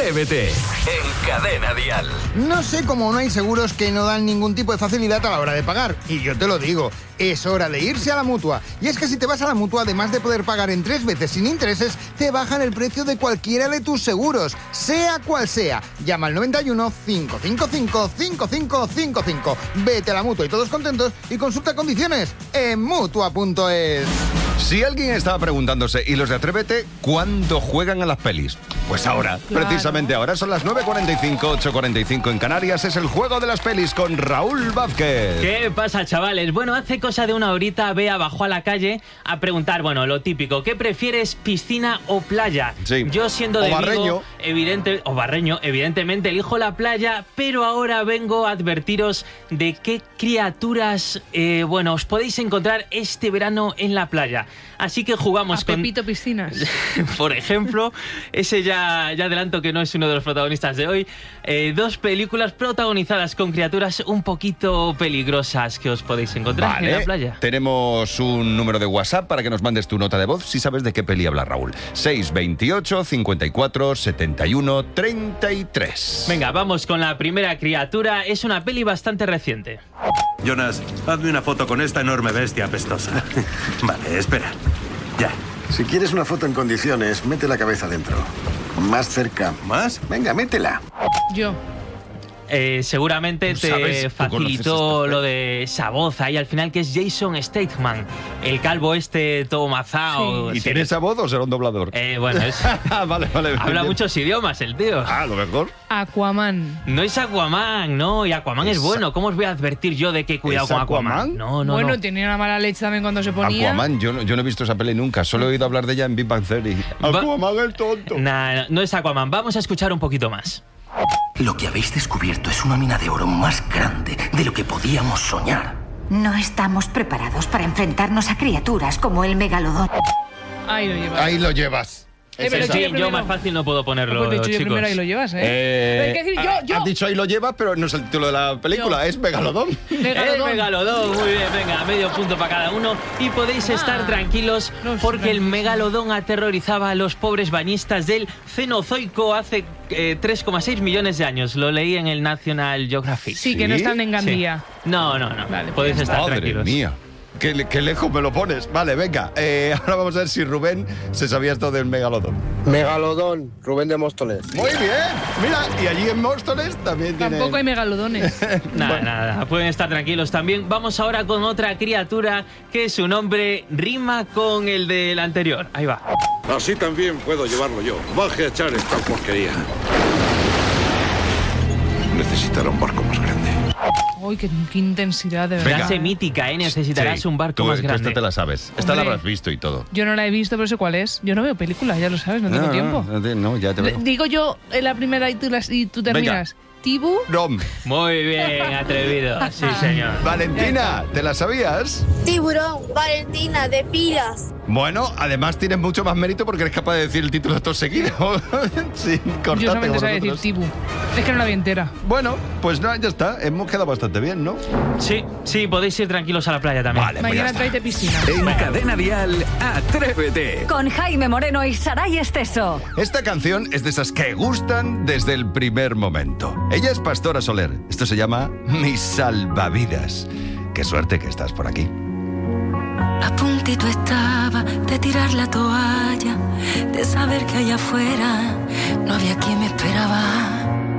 Atrévete en Cadena Dial. No sé cómo no hay seguros que no dan ningún tipo de facilidad a la hora de pagar. Y yo te lo digo, es hora de irse a la Mutua. Y es que si te vas a la Mutua, además de poder pagar en 3 veces sin intereses, te bajan el precio de cualquiera de tus seguros, sea cual sea. Llama al 91 555 5555. Vete a la Mutua y todos contentos y consulta condiciones en Mutua.es. Si alguien estaba preguntándose, ¿y los de Atrévete cuándo juegan a las pelis? Pues ahora, Claro. precisamente ahora, son las 9:45, 8:45 en Canarias, es el juego de las pelis con Raúl Vázquez. ¿Qué pasa, chavales? Bueno, hace cosa de una horita Bea bajó a la calle a preguntar, bueno, lo típico, ¿qué prefieres, piscina o playa? Sí. Yo siendo O de Barreño. Vigo, Barreño, evidentemente elijo la playa, pero ahora vengo a advertiros de qué criaturas, os podéis encontrar este verano en la playa. Así que jugamos A con... Pepito Piscinas. Por ejemplo, ese ya adelanto que no es uno de los protagonistas de hoy. 2 películas protagonizadas con criaturas un poquito peligrosas que os podéis encontrar en la playa. Tenemos un número de WhatsApp para que nos mandes tu nota de voz si sabes de qué peli habla Raúl. 628 54 71 33. Venga, vamos con la primera criatura. Es una peli bastante reciente. Jonas, hazme una foto con esta enorme bestia apestosa. Vale, espera. Ya. Si quieres una foto en condiciones, mete la cabeza dentro. Más cerca. ¿Más? Venga, métela. Yo. Seguramente ¿Tú sabes? te ¿Tú conoces facilitó esta lo de esa voz ahí al final, que es Jason Statham, el calvo todo mazao. ¿Y tiene esa voz o será un doblador? Bueno, es... vale. Habla muchos idiomas el tío. A lo mejor. Aquaman. No es Aquaman, no, y Aquaman es bueno. ¿Cómo os voy a advertir yo de que cuidado ¿Es con Aquaman? Aquaman? No. Bueno, tenía una mala leche también cuando se ponía. Aquaman, yo no he visto esa peli nunca, solo he oído hablar de ella en Big Bang Theory. Aquaman el tonto. No es Aquaman. Vamos a escuchar un poquito más. Lo que habéis descubierto es una mina de oro más grande de lo que podíamos soñar. No estamos preparados para enfrentarnos a criaturas como el megalodón. Ahí lo llevas. Ahí lo llevas. Pero Es esa. sí, Yo primero. más fácil no puedo ponerlo, Pues dicho yo chicos. primero, ahí lo llevas, ¿eh? Hay que decir, yo. Has dicho ahí lo llevas, pero no es el título de la película, Yo. es Megalodón. El megalodón, muy bien, venga, medio punto para cada uno. Y podéis estar tranquilos porque el megalodón aterrorizaba a los pobres bañistas del Cenozoico hace 3,6 millones de años. Lo leí en el National Geographic. Sí, que no están en Gandía. Sí. No. Vale, Podéis pues ya estar Madre tranquilos. mía. Qué lejos me lo pones. Vale, venga. Ahora vamos a ver si Rubén se sabía esto del Megalodón. Megalodón, Rubén de Móstoles. Muy bien. Mira, y allí en Móstoles también tiene... Tampoco hay megalodones. Nada, pueden estar tranquilos también. Vamos ahora con otra criatura que su nombre rima con el del anterior. Ahí va. Así también puedo llevarlo yo. Baje a echar esta porquería. Necesitará un barco más grande. Uy, qué intensidad, de verdad. Frase mítica, necesitarás Sí, un barco tú, más tú grande. esta te la sabes. Esta la Hombre. habrás visto y todo. Yo no la he visto, pero sé cuál es. Yo no veo películas, ya lo sabes, no tengo tiempo. No, ya te veo. Digo yo la primera y tú terminas. Tibu. Rom. Muy bien, atrevido. Sí, señor. Valentina, ¿te la sabías? Tiburón, Valentina, de pilas. Bueno, además tienes mucho más mérito porque eres capaz de decir el título todo seguido. Sin cortarte. Yo solamente como sabía decir nosotros. Tibu. Es que no la vi entera. Bueno, pues no, ya está. Hemos quedado bastante bien, ¿no? Sí, podéis ir tranquilos a la playa también. Vale, Mañana tráete piscina. En Cadena Dial, Atrévete. Con Jaime Moreno y Saray Esteso. Esta canción es de esas que gustan desde el primer momento. Ella es Pastora Soler. Esto se llama Mis Salvavidas. Qué suerte que estás por aquí. A puntito estaba de tirar la toalla, de saber que allá afuera no había quien me esperaba.